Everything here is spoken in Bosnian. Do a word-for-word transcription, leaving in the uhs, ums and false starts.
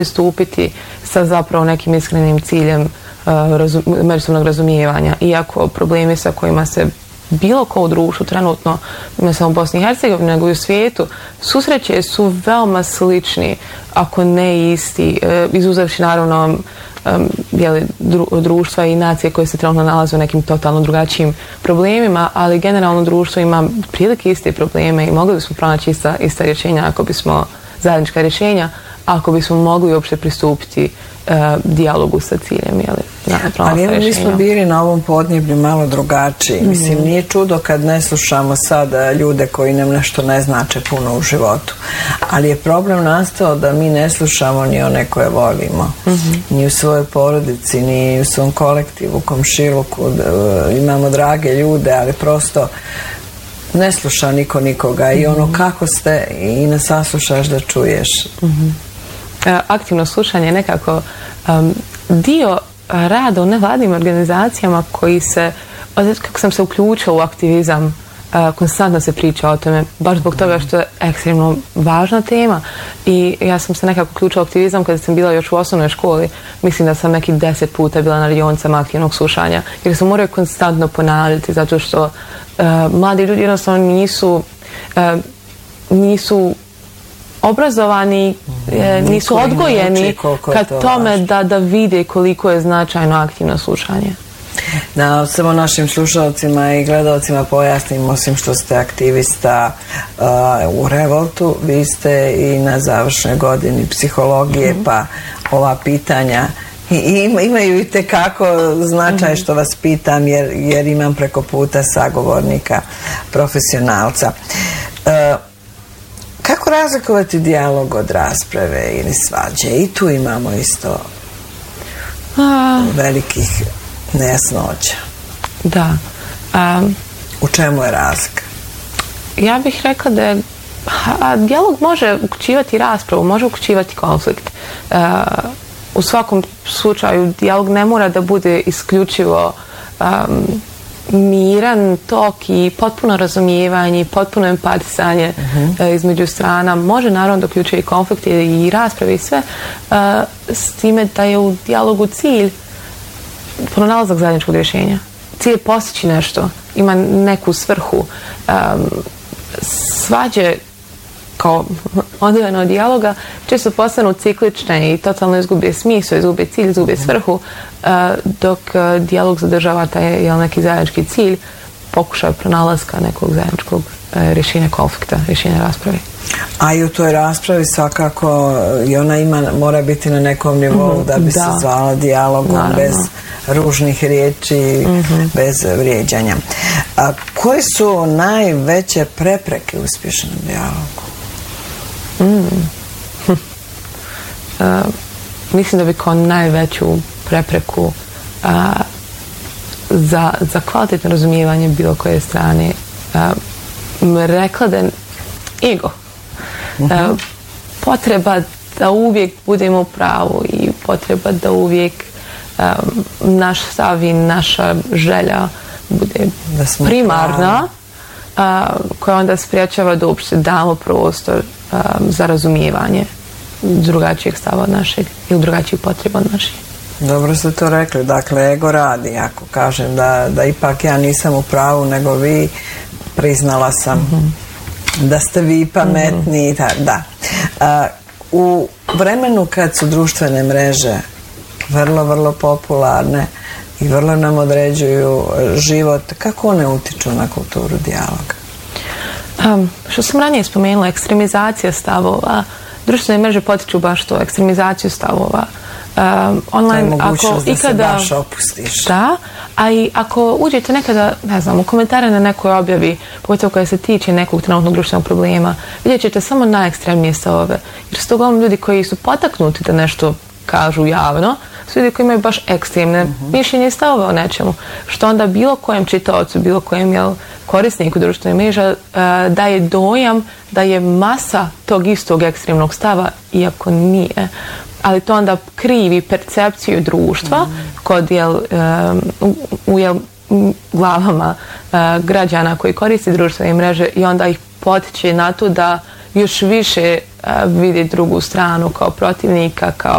pristupiti sa zapravo nekim iskrenim ciljem razum, međusobnog razumijevanja. Iako problemi sa kojima se bilo ko u društvu trenutno, ne samo u Bosni i Hercegovini, nego i u svijetu, susreće su veoma slični, ako ne isti, izuzevši naravno jeli, dru, društva i nacije koje se trenutno nalaze u nekim totalno drugačijim problemima, ali generalno društvo ima prilike iste probleme i mogli bismo pronaći ista, ista rješenja ako bismo zajednička rješenja, ako bismo mogli uopšte pristupiti uh, dijalogu sa ciljem. Jeli, na, ali evo mi smo bili na ovom podneblju malo drugačiji. Mm-hmm. Mislim, nije čudo kad ne slušamo sad ljude koji nam nešto ne znače puno u životu. Ali je problem nastao da mi ne slušamo ni one koje volimo. Mm-hmm. Ni u svojoj porodici, ni u svom kolektivu, komšiluku. Imamo drage ljude, ali prosto ne sluša niko nikoga i ono kako ste i ne saslušaš da čuješ. Mm-hmm. Aktivno slušanje je nekako um, dio rada u nevladnim organizacijama koji se, kako sam se uključila u aktivizam, uh, konstantno se priča o tome, baš zbog toga što je ekstremno važna tema i ja sam se nekako uključila u aktivizam kada sam bila još u osnovnoj školi. Mislim da sam neki deset puta bila na radionicama aktivnog slušanja jer se moraju konstantno ponavljati zato što uh, mladi ljudi jednostavno nisu uh, nisu obrazovani, mm, nisu odgojeni kad to tome da, da vide koliko je značajno aktivno slušanje. Da, samo našim slušalcima i gledalcima pojasnim, osim što ste aktivista uh, u Revoltu, vi ste i na završnoj godini psihologije, mm-hmm. pa ova pitanja I ima, imaju i tekako značaj što vas pitam jer, jer imam preko puta sagovornika, profesionalca. Uh, Kako razlikovati dijalog od rasprave ili svađe? I tu imamo isto A... velikih nejasnoća. Da. Um, U čemu je razlika? Ja bih rekla da je a, dijalog može uključivati raspravu, može uključivati konflikt. Uh, u svakom slučaju dijalog ne mora da bude isključivo um, miran tok i potpuno razumijevanje i potpuno empatisanje uh-huh. između strana. Može naravno da uključuje i konflikte i rasprave i sve uh, s time da je u dijalogu cilj pronalazak zajedničkog rješenja. Cilj je postići nešto, ima neku svrhu. Um, svađe kao odvojeno od dijaloga često postanu ciklične i totalno izgube smisao, izgube cilj, izgube svrhu, uh, dok uh, dijalog zadržava taj jel, neki zajednički cilj, pokušaj pronalaska nekog zajedničkog uh, rješenja konflikta, rješenja rasprave. A i u toj raspravi svakako i ona ima, mora biti na nekom nivou mm-hmm, da bi da. se zvala dijalogom, naravno. Bez ružnih riječi, mm-hmm. bez vrijeđanja. A koje su najveće prepreke uspješnom dijalogu? Mm. uh, mislim da bi kao najveću prepreku uh, za, za kvalitetno razumijevanje bilo koje strane uh, rekla da je ego. Uh-huh. Uh, potreba da uvijek budemo u pravu i potreba da uvijek um, naš stav i naša želja bude primarna, uh, koja onda spriječava da uopšte damo prostor um, za razumijevanje drugačijeg stava od našeg ili drugačijih potreba od naših. Dobro ste to rekli, dakle ego radi, ako kažem da, da ipak ja nisam u pravu nego vi, priznala sam mm-hmm. da ste vi pametni, mm-hmm. da. A, u vremenu kad su društvene mreže vrlo, vrlo popularne i vrlo nam određuju život, kako one utiču na kulturu dijaloga? Um, što sam ranije spomenula, ekstremizacija stavova, društvene mreže potiču baš to, ekstremizaciju stavova. Um, online, to je mogućnost da ikada, se baš opustiš. Da, a i ako uđete nekada, ne znam, u komentare na nekoj objavi, pogotovo koja se tiče nekog trenutnog društvenog problema, vidjet ćete samo najekstremnije stavove. Jer su to uglavnom ljudi koji su potaknuti da nešto kažu javno, su ljudi koji imaju baš ekstremne uh-huh. mišljenje i stavove o nečemu. Što onda bilo kojem čitaocu, bilo kojem jel, korisniku društvenih mreža uh, daje dojam da je masa tog istog ekstremnog stava, iako nije. Ali to onda krivi percepciju društva mm. kod jel, um, u jel, glavama uh, građana koji koriste društvene mreže i onda ih potiče na to da još više uh, vidi drugu stranu kao protivnika, kao